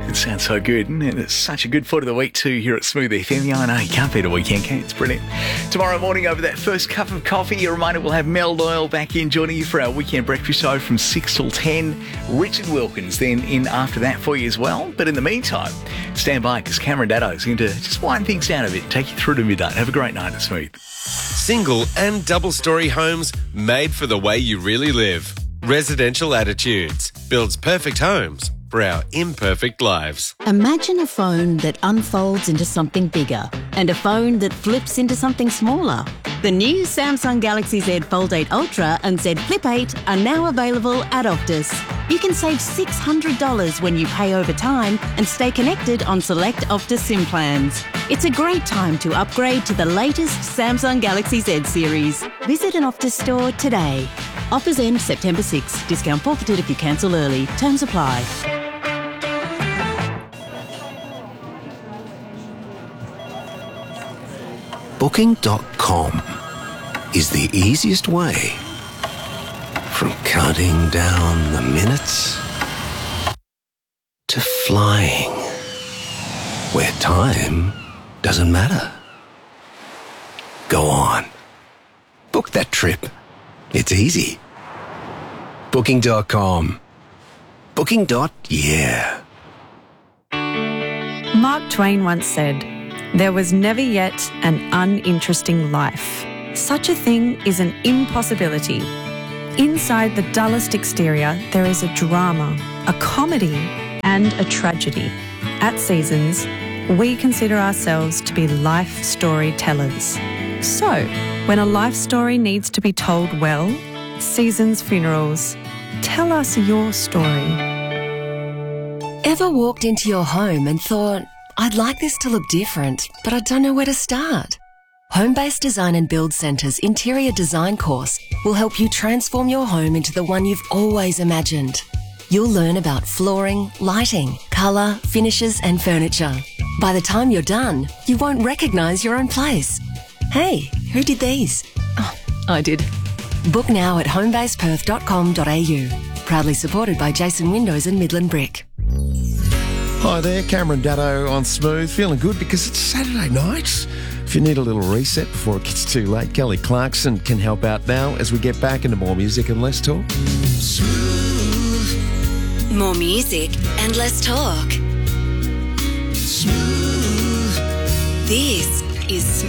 It sounds so good, and it's such a good foot of the week too here at Smooth FM. Yeah, I know, you can't beat a weekend, can you? It's brilliant. Tomorrow morning over that first cup of coffee, a reminder we'll have Mel Doyle back in joining you for our weekend breakfast show from 6 till 10. Richard Wilkins then in after that for you as well. But in the meantime, stand by because Cameron Daddo's going to just wind things down a bit, take you through to midnight. Have a great night at Smooth. Single and double-storey homes made for the way you really live. Residential Attitudes builds perfect homes for our imperfect lives. Imagine a phone that unfolds into something bigger and a phone that flips into something smaller. The new Samsung Galaxy Z Fold 8 Ultra and Z Flip 8 are now available at Optus. You can save $600 when you pay over time and stay connected on select Optus SIM plans. It's a great time to upgrade to the latest Samsung Galaxy Z series. Visit an Optus store today. Offers end September 6. Discount forfeited if you cancel early. Terms apply. Booking.com is the easiest way from counting down the minutes to flying where time doesn't matter. Go on. Book that trip. It's easy. Booking.com. Booking.yeah. Mark Twain once said, "There was never yet an uninteresting life. Such a thing is an impossibility. Inside the dullest exterior, there is a drama, a comedy, and a tragedy. At Seasons, we consider ourselves to be life storytellers. So, when a life story needs to be told well, Seasons Funerals, tell us your story." Ever walked into your home and thought, "I'd like this to look different, but I don't know where to start"? Home-Based Design and Build Centre's interior design course will help you transform your home into the one you've always imagined. You'll learn about flooring, lighting, colour, finishes and furniture. By the time you're done, you won't recognise your own place. Hey, who did these? Oh, I did. Book now at homebaseperth.com.au. Proudly supported by Jason Windows and Midland Brick. Hi there, Cameron Daddo on Smooth. Feeling good because it's Saturday night. If you need a little reset before it gets too late, Kelly Clarkson can help out now as we get back into more music and less talk. Smooth. More music and less talk. Smooth. This is Smooth.